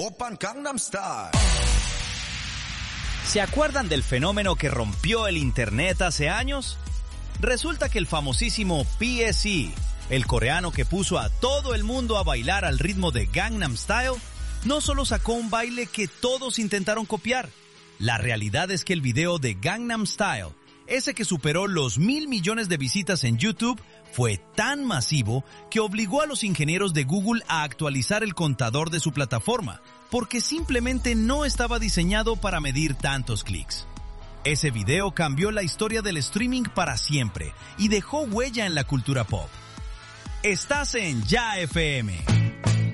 Oppan Gangnam Style. ¿Se acuerdan del fenómeno que rompió el internet hace años? Resulta que el famosísimo PSE, el coreano que puso a todo el mundo a bailar al ritmo de Gangnam Style, no solo sacó un baile que todos intentaron copiar. La realidad es que el video de Gangnam Style, ese que superó los 1.000 millones de visitas en YouTube, fue tan masivo que obligó a los ingenieros de Google a actualizar el contador de su plataforma, porque simplemente no estaba diseñado para medir tantos clics. Ese video cambió la historia del streaming para siempre y dejó huella en la cultura pop. Estás en Ya FM.